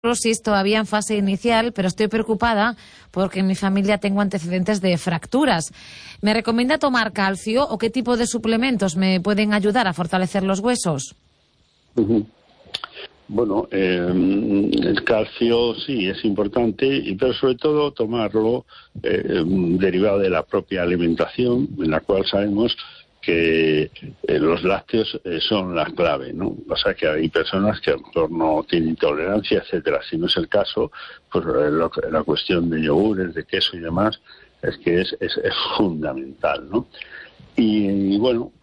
osteoporosis todavía en fase inicial, pero estoy preocupada porque en mi familia tengo antecedentes de fracturas. ¿Me recomienda tomar calcio o qué tipo de suplementos me pueden ayudar a fortalecer los huesos? Bueno, el calcio sí es importante, pero sobre todo tomarlo derivado de la propia alimentación, en la cual sabemos que los lácteos son la clave, ¿no? O sea, que hay personas que a lo mejor no tienen intolerancia, etcétera. Si no es el caso, pues la cuestión de yogures, de queso y demás, es que es fundamental, ¿no? Y bueno,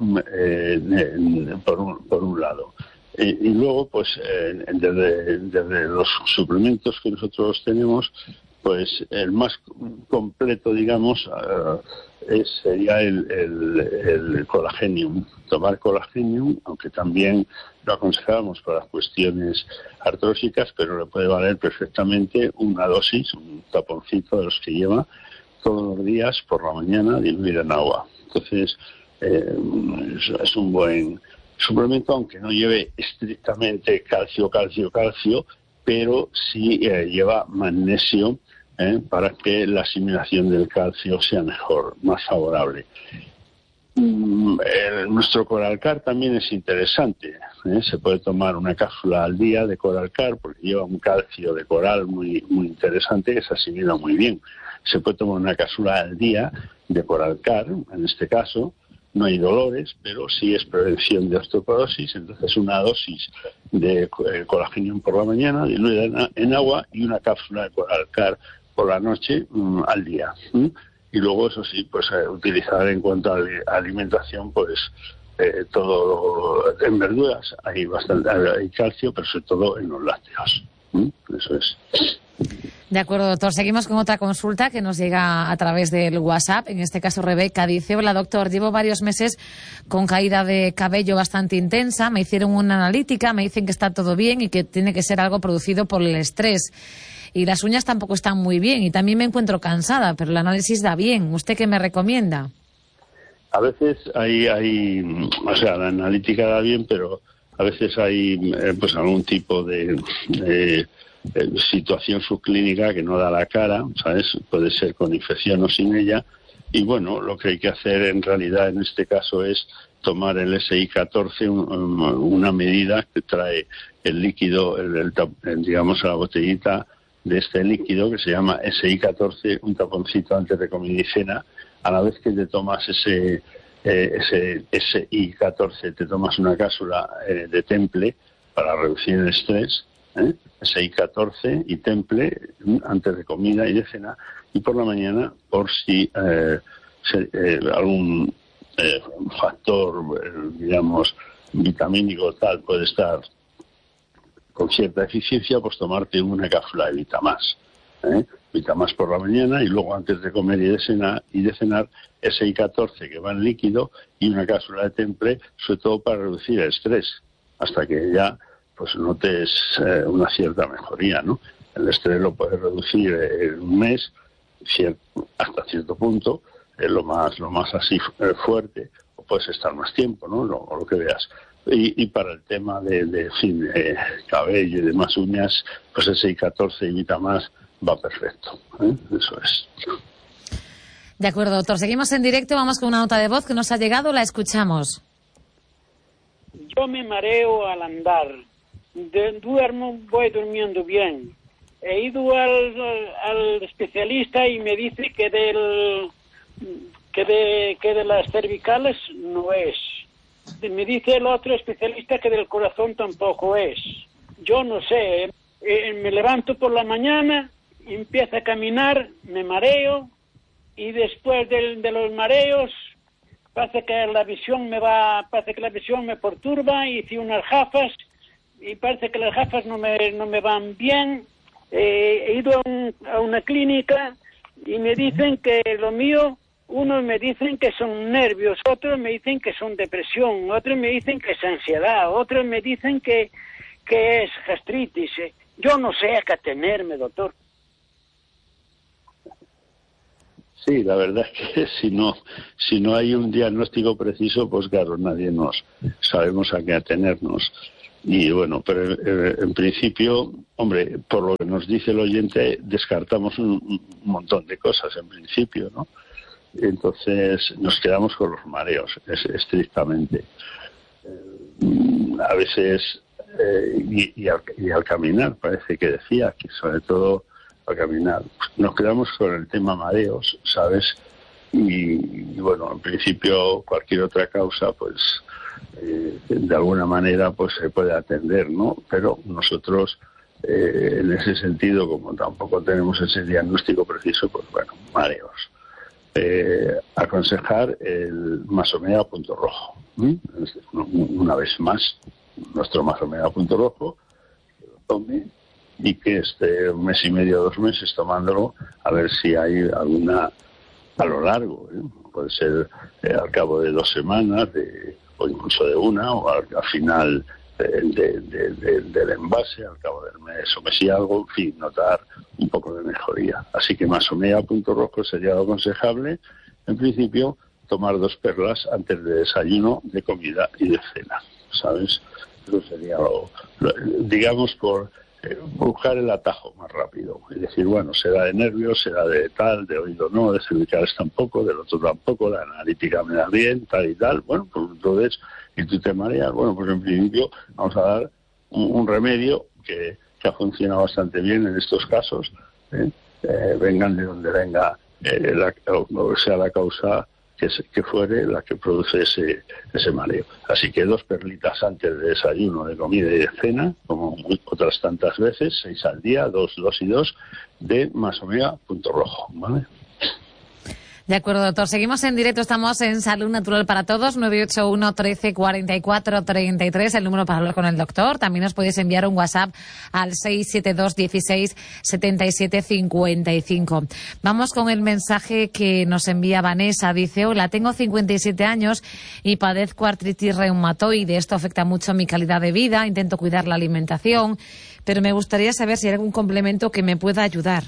por un lado. Y luego, pues, desde los suplementos que nosotros tenemos, pues el más completo, digamos, sería el Colagenium. Tomar Colagenium, aunque también lo aconsejamos para las cuestiones artrósicas, pero le puede valer perfectamente una dosis, un taponcito de los que lleva todos los días por la mañana, diluida en agua. Entonces, es un buen suplemento, aunque no lleve estrictamente calcio, pero sí lleva magnesio, para que la asimilación del calcio sea mejor, más favorable. Nuestro Coralcar también es interesante, se puede tomar una cápsula al día de Coralcar porque lleva un calcio de coral muy interesante que se asimila muy bien. Se puede tomar una cápsula al día de Coralcar, en este caso no hay dolores, pero sí es prevención de osteoporosis. Entonces una dosis de Colagenium por la mañana diluida en agua y una cápsula de Coralcar por la noche al día. Y luego, eso sí, pues utilizar en cuanto a alimentación, pues todo en verduras hay bastante, hay calcio, pero sobre todo en los lácteos. Eso es. De acuerdo, doctor. Seguimos con otra consulta que nos llega a través del WhatsApp. En este caso, Rebeca dice: hola, doctor, llevo varios meses con caída de cabello bastante intensa. Me hicieron una analítica, me dicen que está todo bien y que tiene que ser algo producido por el estrés. Y las uñas tampoco están muy bien y también me encuentro cansada, pero el análisis da bien. ¿Usted qué me recomienda? A veces o sea, la analítica da bien, pero a veces hay pues algún tipo de situación subclínica que no da la cara, ¿sabes? Puede ser con infección o sin ella. Y bueno, lo que hay que hacer en realidad en este caso es tomar el SI14, una medida que trae el líquido, digamos, la botellita de este líquido que se llama SI14, un taponcito antes de comidicena. A la vez que te tomas ese SI14, te tomas una cápsula de Temple para reducir el estrés, SI14 y Temple antes de comida y de cena, y por la mañana por si algún factor, digamos, vitamínico tal puede estar con cierta eficiencia, pues tomarte una cápsula de Vitamás. Vitamás por la mañana y luego antes de comer y de cenar SI14 que va en líquido y una cápsula de Temple, sobre todo para reducir el estrés, hasta que ya pues notes una cierta mejoría, ¿no? El estrés lo puedes reducir en un mes hasta cierto punto, lo más así fuerte, o puedes estar más tiempo, ¿no? Lo que veas. Y para el tema de cabello y demás uñas, pues ese I14 y Vitamás va perfecto, eso es. De acuerdo, doctor. Seguimos en directo, vamos con una nota de voz que nos ha llegado, la escuchamos. Yo me mareo al andar, voy durmiendo bien. He ido al especialista y me dice que de las cervicales no es. Me dice el otro especialista que del corazón tampoco es. Yo no sé, me levanto por la mañana, empiezo a caminar, me mareo y después de los mareos parece que la visión me perturba. Hice unas gafas y parece que las gafas no me van bien. He ido a una clínica y me dicen que lo mío, unos me dicen que son nervios, otros me dicen que son depresión, otros me dicen que es ansiedad, otros me dicen que es gastritis. Yo no sé a qué atenerme, doctor. Sí, la verdad es que si no hay un diagnóstico preciso, pues claro, nadie sabemos a qué atenernos. Y bueno, pero en principio, hombre, por lo que nos dice el oyente, descartamos un montón de cosas en principio, ¿no? Entonces nos quedamos con los mareos, estrictamente. A veces, y al caminar, parece que decía, que sobre todo al caminar, nos quedamos con el tema mareos, ¿sabes? Y bueno, en principio cualquier otra causa, pues de alguna manera pues se puede atender, ¿no? Pero nosotros en ese sentido, como tampoco tenemos ese diagnóstico preciso, pues bueno, mareos. Aconsejar el Masomea punto rojo. Una vez más, nuestro Masomea punto rojo, que lo tome y que esté 1 mes y medio, 2 meses tomándolo, a ver si hay alguna a lo largo, puede ser al cabo de 2 semanas o incluso de una, o al final del envase, al cabo del mes o mes y algo, en fin, notar un poco de mejoría. Así que Masomea punto rojo sería lo aconsejable. En principio, tomar 2 perlas antes de desayuno, de comida y de cena, ¿sabes? Eso sería digamos, por buscar el atajo más rápido. Es decir, bueno, será de nervios, será de tal, de oído no, de cervicales tampoco, del otro tampoco, la analítica me da bien, tal y tal. Bueno, pues entonces, y tú te mareas, bueno, pues en principio vamos a dar un remedio que ha funcionado bastante bien en estos casos, vengan de donde venga, o sea la causa que fuere la que produce ese mareo. Así que 2 perlitas antes de desayuno, de comida y de cena, como otras tantas veces, 6 al día, 2 y 2, de Masomea punto rojo, ¿vale? De acuerdo, doctor. Seguimos en directo, estamos en Salud Natural para Todos, 981 13 44 33, el número para hablar con el doctor. También os podéis enviar un WhatsApp al 672 16 77 55. Vamos con el mensaje que nos envía Vanessa. Dice: hola, tengo 57 años y padezco artritis reumatoide. Esto afecta mucho a mi calidad de vida. Intento cuidar la alimentación, pero me gustaría saber si hay algún complemento que me pueda ayudar.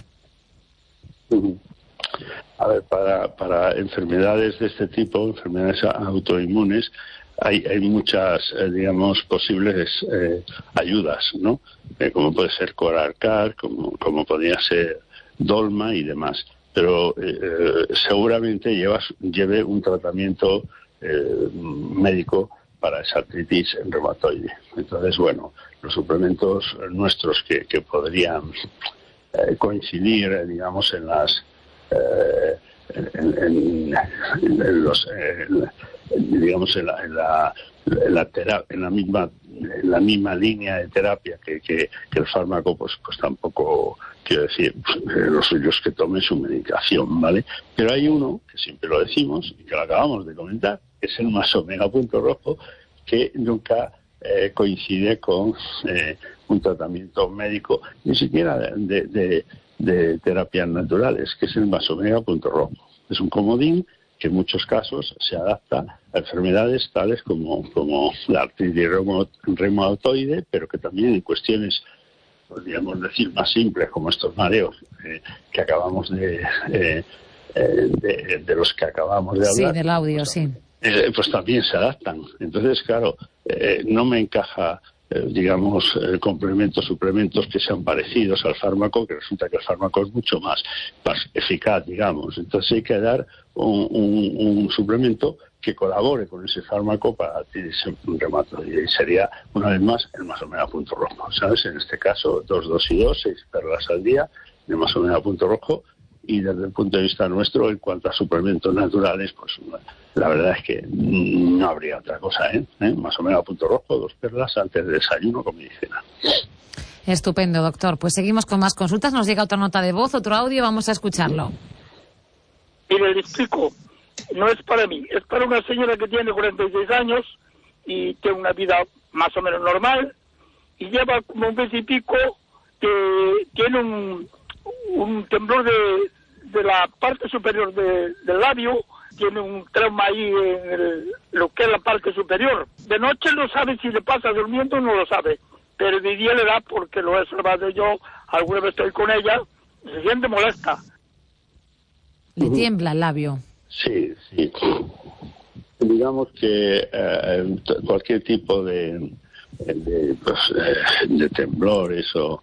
A ver, para enfermedades de este tipo, enfermedades autoinmunes, hay muchas, digamos, posibles ayudas, ¿no? Como puede ser Corarcar, como podría ser Dolma y demás. Pero seguramente lleve un tratamiento médico para esa artritis reumatoide. Entonces, bueno, los suplementos nuestros que podrían coincidir, digamos, en las digamos en la misma línea de terapia que el fármaco, pues tampoco quiero decir, lo suyo es que tome su medicación, ¿vale? Pero hay uno que siempre lo decimos y que lo acabamos de comentar, que es el Masomea punto rojo, que nunca coincide con un tratamiento médico, ni siquiera de terapias naturales, que es el Masomea punto rojo. Es un comodín que en muchos casos se adapta a enfermedades tales como la artritis reumatoide, pero que también en cuestiones, podríamos decir, más simples, como estos mareos que acabamos de los que acabamos de hablar. Sí, del audio, pues, sí. Pues también se adaptan. Entonces, claro, no me encaja digamos, complementos, suplementos que sean parecidos al fármaco, que resulta que el fármaco es mucho más eficaz, digamos. Entonces hay que dar un suplemento que colabore con ese fármaco para ese reumatoide. Y sería, una vez más, el Masomea punto rojo, ¿sabes? En este caso, 2 y 2, 6 perlas al día, de Masomea punto rojo. Y desde el punto de vista nuestro, en cuanto a suplementos naturales, pues la verdad es que no habría otra cosa, Masomea punto rojo, 2 perlas antes de desayuno con medicina. Estupendo, doctor. Pues seguimos con más consultas. Nos llega otra nota de voz, otro audio, vamos a escucharlo. Mire, le explico. No es para mí, es para una señora que tiene 46 años y tiene una vida más o menos normal y lleva como 1 mes y pico que tiene un temblor de la parte superior del labio, tiene un trauma ahí en lo que es la parte superior. De noche no sabe si le pasa durmiendo, no lo sabe, pero de día le da porque lo he observado yo, alguna vez estoy con ella, se siente molesta. Le tiembla el labio. Sí. Digamos que cualquier tipo de de temblores o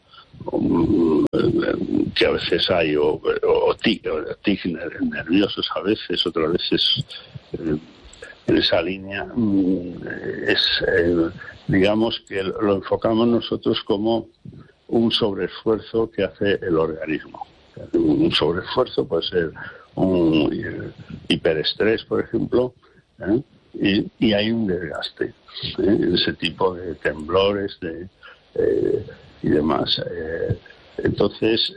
que a veces hay o tic nerviosos a veces, otras veces en esa línea digamos que lo enfocamos nosotros como un sobreesfuerzo que hace el organismo. Un sobreesfuerzo puede ser un hiperestrés, por ejemplo, y hay un desgaste ese tipo de temblores y demás. Entonces,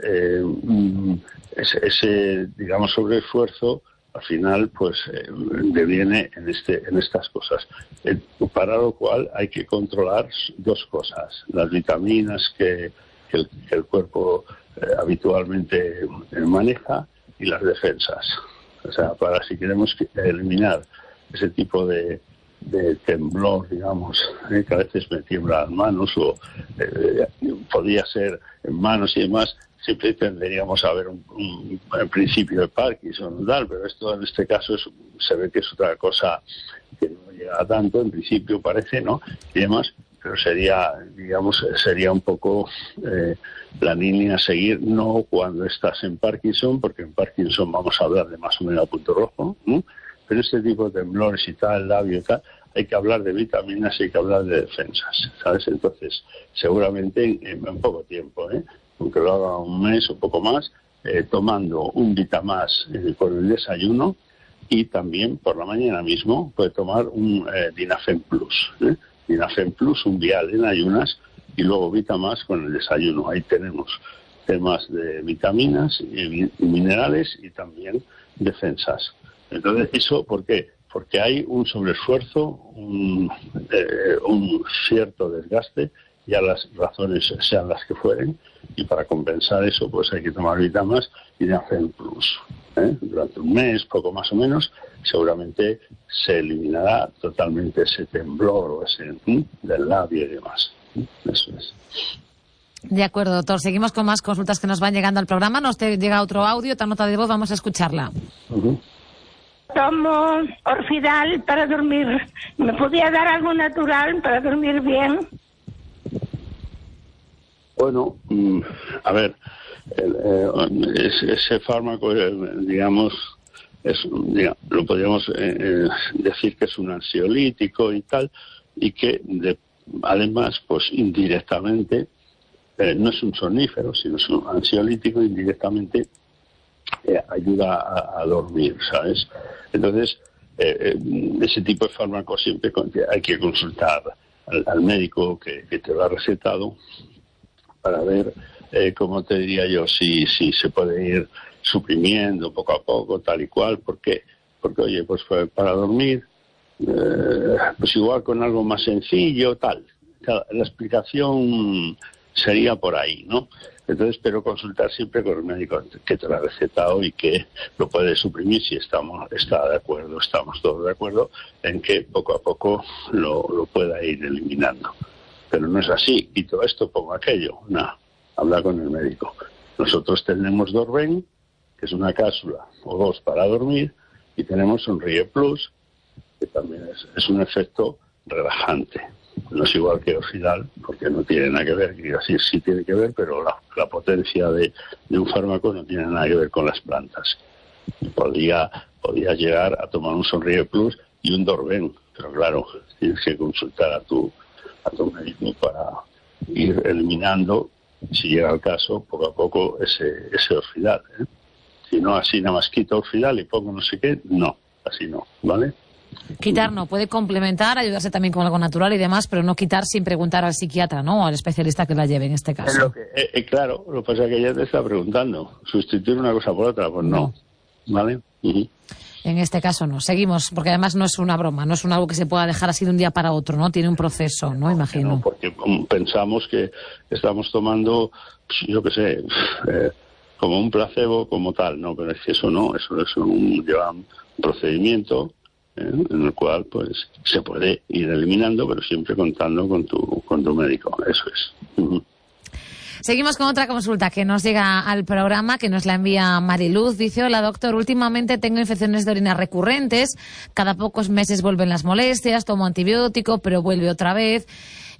ese digamos sobreesfuerzo al final pues deviene en estas cosas, para lo cual hay que controlar dos cosas: las vitaminas que el cuerpo habitualmente maneja y las defensas. O sea, para si queremos eliminar ese tipo de temblor, digamos, que a veces me tiemblan las manos o podría ser en manos y demás, siempre tendríamos a ver un principio de Parkinson, tal, pero esto en este caso se ve que es otra cosa que no llega tanto, en principio parece, ¿no? Y demás, pero sería un poco la línea a seguir, no cuando estás en Parkinson, porque en Parkinson vamos a hablar de más o menos a punto rojo, ¿no? Pero este tipo de temblores y tal, labio y tal, hay que hablar de vitaminas y hay que hablar de defensas, ¿sabes? Entonces, seguramente en poco tiempo, aunque lo haga un mes o poco más, tomando un Vitamás con el desayuno, y también por la mañana mismo puede tomar un Dinafen Plus. Dinafen Plus, un vial en ayunas, y luego Vitamás con el desayuno. Ahí tenemos temas de vitaminas y minerales y también defensas. Entonces, ¿eso por qué? Porque hay un sobreesfuerzo, un cierto desgaste, ya las razones sean las que fueren, y para compensar eso pues hay que tomar Vitamás y Dinafen Plus. Durante un mes, poco más o menos, seguramente se eliminará totalmente ese temblor o ese del labio y demás. Eso es. De acuerdo, doctor. Seguimos con más consultas que nos van llegando al programa. Nos llega otro audio, otra nota de voz, vamos a escucharla. Tomo Orfidal para dormir. ¿Me podía dar algo natural para dormir bien? Bueno, a ver, ese fármaco, digamos, lo podríamos decir que es un ansiolítico y tal, y que además, pues indirectamente, no es un somnífero, sino es un ansiolítico, indirectamente ayuda a dormir, ¿sabes? Entonces, ese tipo de fármacos siempre hay que consultar al médico que te lo ha recetado para ver, como te diría yo, si se puede ir suprimiendo poco a poco, tal y cual. ¿Por qué? Porque, oye, pues para dormir, pues igual con algo más sencillo, tal. La explicación sería por ahí, ¿no? Entonces, pero consultar siempre con el médico que te lo ha recetado y que lo puede suprimir si estamos todos de acuerdo en que poco a poco lo pueda ir eliminando. Pero no es así, quito esto, pongo aquello. No, habla con el médico. Nosotros tenemos Dorben, que es una cápsula o dos para dormir, y tenemos Sonríe Plus, que también es un efecto relajante. No es igual que Orfidal, porque no tiene nada que ver, quiero decir, sí tiene que ver, pero la potencia de un fármaco no tiene nada que ver con las plantas. Podría llegar a tomar un Sonríe Plus y un Dorben, pero claro, tienes que consultar a tu médico para ir eliminando, si llega el caso, poco a poco ese Orfidal. Si no, así nada más quito Orfidal y pongo no sé qué, no, así no, ¿vale? Quitar no, puede complementar, ayudarse también con algo natural y demás, pero no quitar sin preguntar al psiquiatra, ¿no? O al especialista que la lleve en este caso. Claro, lo que pasa es que ella te está preguntando. ¿Sustituir una cosa por otra? Pues no. ¿Vale? Uh-huh. En este caso no. Seguimos, porque además no es una broma, no es algo que se pueda dejar así de un día para otro, ¿no? Tiene un proceso, ¿no? Imagino. No, porque pensamos que estamos tomando, yo qué sé, como un placebo, como tal, ¿no? Pero es que eso no, eso lleva un procedimiento en el cual pues se puede ir eliminando, pero siempre contando con tu médico. Eso es. Uh-huh. Seguimos con otra consulta que nos llega al programa, que nos la envía Mariluz. Dice: hola doctor, últimamente tengo infecciones de orina recurrentes, cada pocos meses vuelven las molestias, tomo antibiótico, pero vuelve otra vez.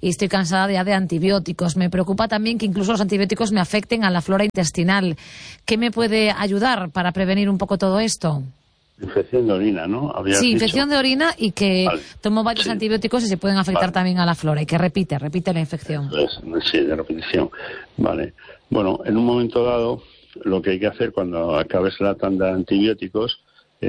y estoy cansada ya de antibióticos. Me preocupa también que incluso los antibióticos me afecten a la flora intestinal. ¿Qué me puede ayudar para prevenir un poco todo esto? Infección de orina, ¿no? Sí, infección de orina y que tomo varios Sí. antibióticos y se pueden afectar también a la flora y que repite la infección. Sí, de repetición. Vale. Bueno, en un momento dado, lo que hay que hacer cuando acabes la tanda de antibióticos,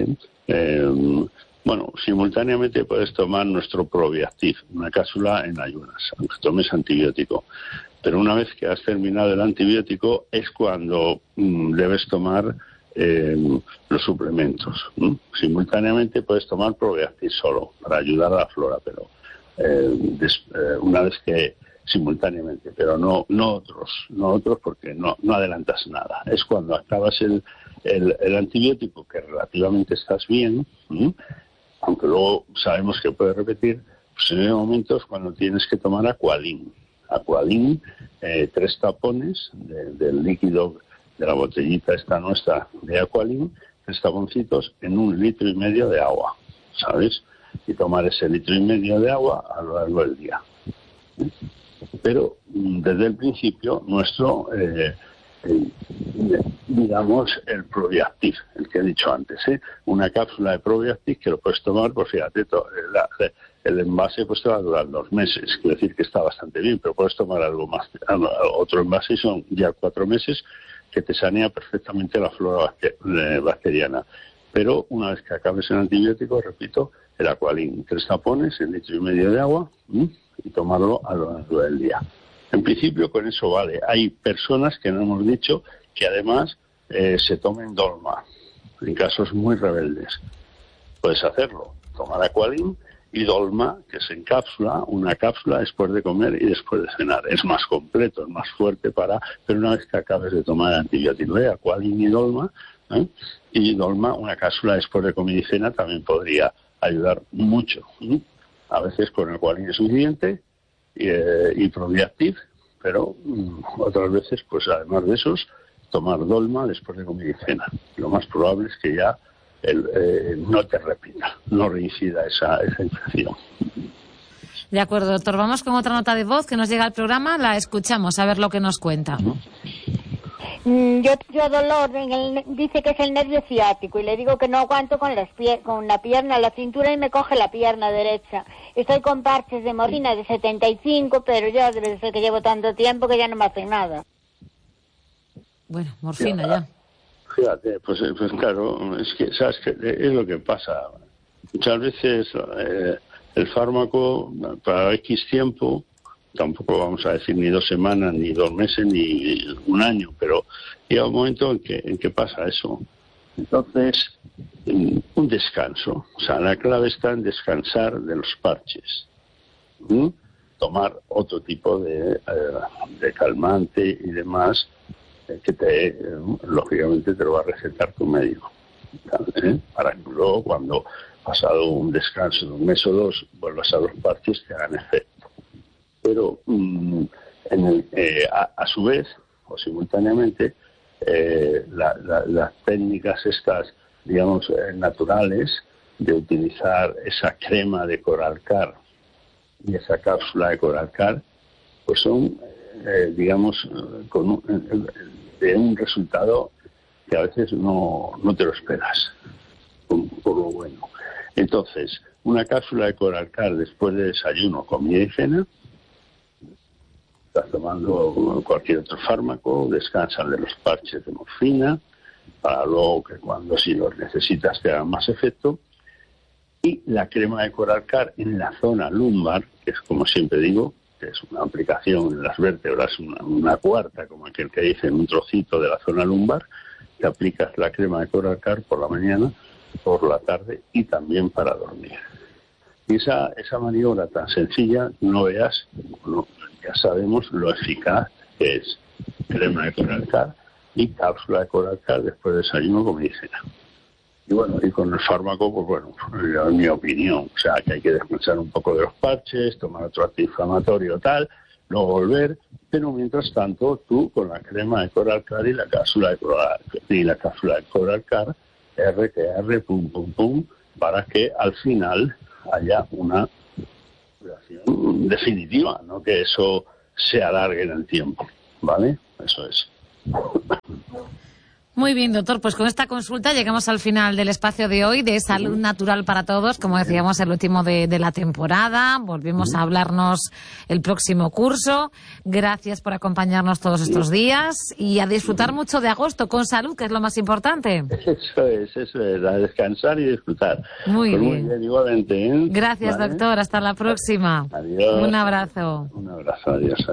bueno, simultáneamente puedes tomar nuestro Probiactiv, una cápsula en ayunas, aunque tomes antibiótico. Pero una vez que has terminado el antibiótico es cuando debes tomar los suplementos. Simultáneamente puedes tomar Probiactiv solo para ayudar a la flora, pero una vez que simultáneamente, pero no otros porque no adelantas nada. Es cuando acabas el antibiótico que relativamente estás bien, aunque luego sabemos que puede repetir, pues en ese momento es cuando tienes que tomar Aqualin. Aqualin, 3 tapones del líquido de la botellita esta nuestra de Aqualin, 3 taponcitos en 1,5 litros de agua, ¿sabes? Y tomar ese 1,5 litros de agua a lo largo del día. Pero desde el principio nuestro, digamos, el Probiactiv, el que he dicho antes, una cápsula de Probiactiv que lo puedes tomar, pues fíjate, el envase pues te va a durar 2 meses, quiere decir que está bastante bien, pero puedes tomar algo más, otro envase son ya 4 meses, que te sanea perfectamente la flora bacteriana. Pero una vez que acabes el antibiótico, repito, el Aqualin, 3 tapones en 1,5 litros de agua y tomarlo a lo largo del día. En principio con eso vale. Hay personas que no hemos dicho que además se tomen Dolma, en casos muy rebeldes. Puedes hacerlo, tomar Aqualin y Dolma, que se encapsula, una cápsula después de comer y después de cenar. Es más completo, es más fuerte pero una vez que acabes de tomar antibiótico, Aqualin y Dolma, y Dolma, una cápsula después de comer y cena, también podría ayudar mucho. A veces con Aqualin es suficiente y Probiactiv, pero otras veces, pues además de esos, tomar Dolma después de comer y cena. Lo más probable es que ya no te repita, no reincida esa infección. De acuerdo, doctor. Vamos con otra nota de voz que nos llega al programa. La escuchamos, a ver lo que nos cuenta. Yo dolor, dice que es el nervio ciático y le digo que no aguanto con la pierna, la cintura y me coge la pierna derecha. Estoy con parches de morfina de 75, pero ya debe ser que llevo tanto tiempo que ya no me hacen nada. Bueno, morfina ya. Fíjate, pues claro, es que, ¿sabes qué? Es lo que pasa. Muchas veces el fármaco, para X tiempo, tampoco vamos a decir ni 2 semanas, ni 2 meses, ni 1 año, pero llega un momento en que pasa eso. Entonces, un descanso. O sea, la clave está en descansar de los parches. Tomar otro tipo de calmante y demás, que lógicamente te lo va a recetar tu médico, para que luego, cuando pasado un descanso de 1 mes o 2, vuelvas a los parches que hagan efecto. Pero a su vez o simultáneamente las técnicas estas, digamos, naturales de utilizar esa crema de Coralcar y esa cápsula de Coralcar, pues son digamos de un resultado que a veces no te lo esperas por lo bueno. Entonces, una cápsula de Coralcar después de desayuno, comida y cena. Estás tomando cualquier otro fármaco, descansan de los parches de morfina, para luego que cuando si los necesitas te hagan más efecto. Y la crema de Coralcar en la zona lumbar, que es, como siempre digo, que es una aplicación en las vértebras, una cuarta, como aquel que dice, en un trocito de la zona lumbar, te aplicas la crema de Coralcar por la mañana, por la tarde y también para dormir. Y esa maniobra tan sencilla, no veas, ya sabemos lo eficaz que es crema de Coralcar y cápsula de Coralcar después de desayuno, comida y cena. Y bueno, y con el fármaco, pues bueno, en mi opinión, o sea, que hay que descansar un poco de los parches, tomar otro antiinflamatorio tal, luego volver, pero mientras tanto tú con la crema de Coralcar y la cápsula de Coralcar, R, pum, pum, pum, para que al final haya una curación definitiva, no que eso se alargue en el tiempo, ¿vale? Eso es. Muy bien, doctor, pues con esta consulta llegamos al final del espacio de hoy de Salud Natural para Todos, como decíamos, el último de la temporada. Volvemos a hablarnos el próximo curso. Gracias por acompañarnos todos estos días y a disfrutar mucho de agosto con salud, que es lo más importante. Eso es, a descansar y disfrutar. Muy bien. Igualmente, ¿eh? Gracias, ¿vale? Doctor, hasta la próxima. Adiós. Un abrazo. Un abrazo, adiós.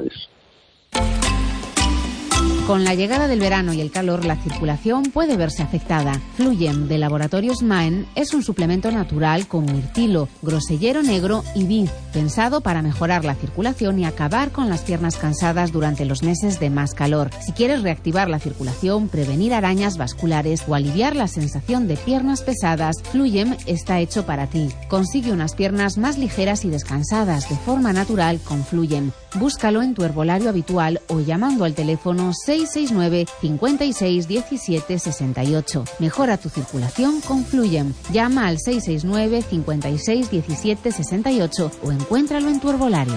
Con la llegada del verano y el calor, la circulación puede verse afectada. Fluyem, de Laboratorios Maen, es un suplemento natural con mirtilo, grosellero negro y vid, pensado para mejorar la circulación y acabar con las piernas cansadas durante los meses de más calor. Si quieres reactivar la circulación, prevenir arañas vasculares o aliviar la sensación de piernas pesadas, Fluyem está hecho para ti. Consigue unas piernas más ligeras y descansadas de forma natural con Fluyem. Búscalo en tu herbolario habitual o llamando al teléfono 669 56 17 68. Mejora tu circulación con Fluyem. Llama al 669 56 17 68 o encuéntralo en tu herbolario.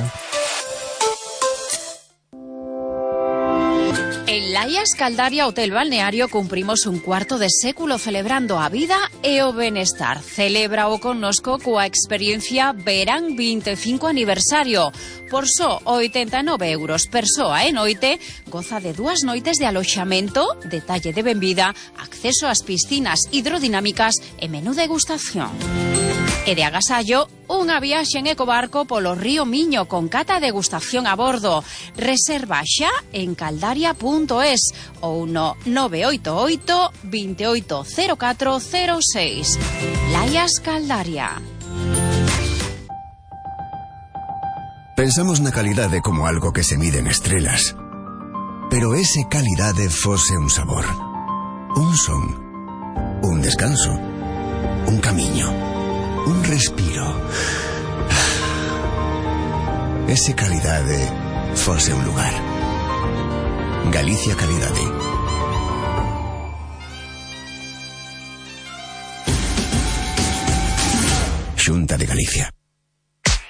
En Laia Escaldaria Hotel Balneario cumprimos un cuarto de século celebrando a vida e o benestar. Celebra o connosco coa experiencia Verán 25 aniversario. Por só 89 euros persoa e noite, goza de 2 noites de aloxamento, detalle de benvida, acceso ás piscinas hidrodinámicas e menú degustación. E de agasallo, unha viaxe en ecobarco polo río Miño con cata e degustación a bordo. Reserva xa en caldaria.es ou no 988 280406. Laias Caldaria. Pensamos na calidade como algo que se mide en estrelas. Pero ese calidade fose un sabor, un son, un descanso, un camiño, un respiro. Ese calidade fose un lugar. Galicia Calidade. Xunta de Galicia.